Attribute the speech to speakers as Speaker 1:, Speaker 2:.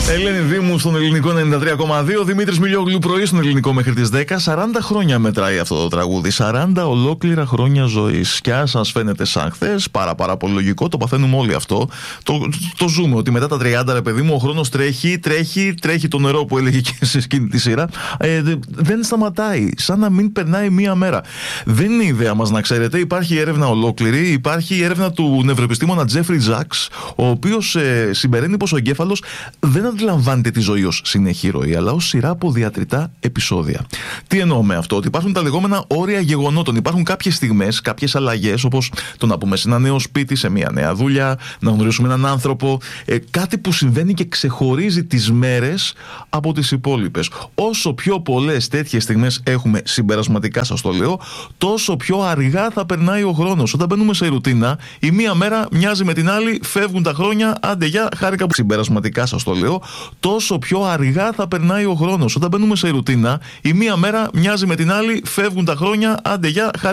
Speaker 1: Ελένη Δήμου στον ελληνικό 93,2. Δημήτρης Μιλιόγλου πρωί στον ελληνικό μέχρι τις 10. 40 χρόνια μετράει αυτό το τραγούδι. 40 ολόκληρα χρόνια ζωής. Και αν σας φαίνεται σαν χθες, πάρα πολύ λογικό, το παθαίνουμε όλοι αυτό. Το ζούμε ότι μετά τα 30, ρε παιδί μου, ο χρόνος τρέχει το νερό που έλεγε και σε εκείνη τη σειρά. Δεν σταματάει. Σαν να μην περνάει μία μέρα. Δεν είναι η ιδέα μας, να ξέρετε. Υπάρχει έρευνα ολόκληρη. Υπάρχει η έρευνα του νευροεπιστήμονα Τζέφρι Ζαξ, ο οποίος συμπεραίνει πως ο εγκέφαλος δεν αντιλαμβάνεται τη ζωή ως συνεχή ροή, αλλά ως σειρά από διατριτά επεισόδια. Τι εννοώ με αυτό? Ότι υπάρχουν τα λεγόμενα όρια γεγονότων. Υπάρχουν κάποιες στιγμές, κάποιες αλλαγές, όπως το να πούμε σε ένα νέο σπίτι, σε μια νέα δουλειά, να γνωρίσουμε έναν άνθρωπο. Κάτι που συμβαίνει και ξεχωρίζει τις μέρες από τις υπόλοιπες. Όσο πιο πολλές τέτοιες στιγμές έχουμε, συμπερασματικά σας το λέω, τόσο πιο αργά θα περνάει ο χρόνος. Όταν μπαίνουμε σε ρουτίνα, η μία μέρα μοιάζει με την άλλη, φεύγουν τα χρόνια, άντε γεια, χάρηκα που. Συμπερασματικά σας το λέω, τόσο πιο αργά θα περνάει ο χρόνος. Όταν μπαίνουμε σε ρουτίνα, η μία μέρα μοιάζει με την άλλη, φεύγουν τα χρόνια, άντε γεια,